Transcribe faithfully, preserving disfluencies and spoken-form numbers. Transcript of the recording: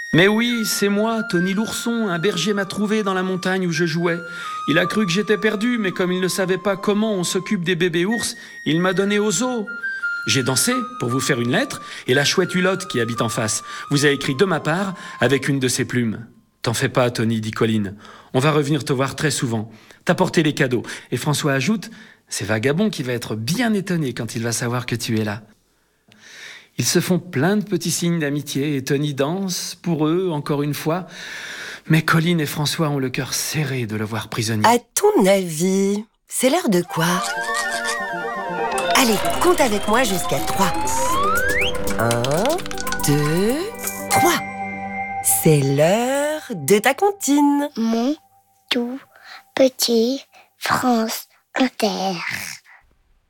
Mais oui, c'est moi, Tony l'ourson. Un berger m'a trouvé dans la montagne où je jouais. Il a cru que j'étais perdu, mais comme il ne savait pas comment on s'occupe des bébés ours, il m'a donné au zoo. J'ai dansé pour vous faire une lettre, et la chouette Hulotte qui habite en face vous a écrit de ma part avec une de ses plumes. T'en fais pas, Tony, dit Colline. On va revenir te voir très souvent. T'as porté les cadeaux. Et François ajoute, c'est Vagabond qui va être bien étonné quand il va savoir que tu es là. Ils se font plein de petits signes d'amitié et Tony danse pour eux, encore une fois. Mais Colline et François ont le cœur serré de le voir prisonnier. À ton avis, c'est l'heure de quoi? Allez, compte avec moi jusqu'à trois. Un, deux, trois. C'est l'heure de ta comptine. Mon tout petit France Inter.